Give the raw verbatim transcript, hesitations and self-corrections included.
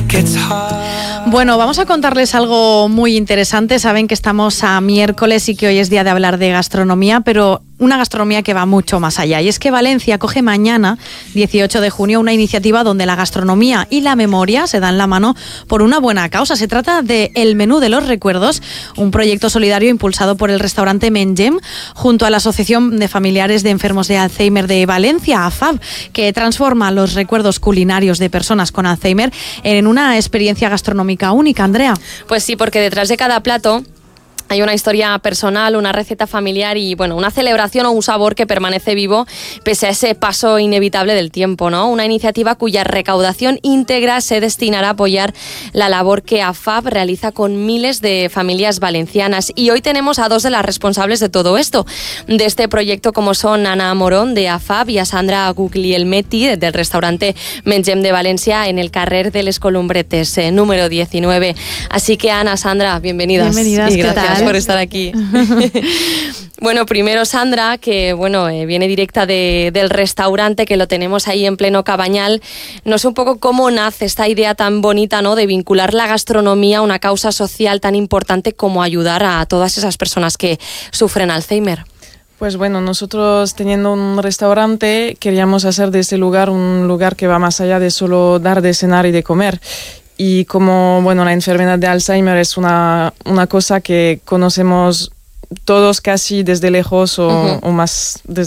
Bueno, vamos a contarles algo muy interesante. Saben que estamos a miércoles y que hoy es día de hablar de gastronomía, pero una gastronomía que va mucho más allá. Y es que Valencia acoge mañana, dieciocho de junio, una iniciativa donde la gastronomía y la memoria se dan la mano por una buena causa. Se trata de El Menú de los Recuerdos, un proyecto solidario impulsado por el restaurante Mengem junto a la Asociación de Familiares de Enfermos de Alzheimer de Valencia, A F A B, que transforma los recuerdos culinarios de personas con Alzheimer en una experiencia gastronómica única. Andrea. Pues sí, porque detrás de cada plato hay una historia personal, una receta familiar y, bueno, una celebración o un sabor que permanece vivo pese a ese paso inevitable del tiempo, ¿no? Una iniciativa cuya recaudación íntegra se destinará a apoyar la labor que A F A B realiza con miles de familias valencianas. Y hoy tenemos a dos de las responsables de todo esto, de este proyecto, como son Ana Morón, de A F A B, y a Sandra Guglielmetti, del restaurante Mengem de Valencia, en el carrer de les Columbretes, eh, número diecinueve. Así que, Ana, Sandra, bienvenidas. Bienvenidas, y ¿qué gracias tal? por estar aquí. Bueno, primero Sandra, que bueno, eh, viene directa de, del restaurante, que lo tenemos ahí en pleno Cabañal. No sé un poco cómo nace esta idea tan bonita, ¿no?, de vincular la gastronomía a una causa social tan importante como ayudar a todas esas personas que sufren Alzheimer. Pues bueno, nosotros teniendo un restaurante queríamos hacer de este lugar un lugar que va más allá de solo dar de cenar y de comer. Y como, bueno, la enfermedad de Alzheimer es una, una cosa que conocemos todos casi desde lejos o, uh-huh. o más, des,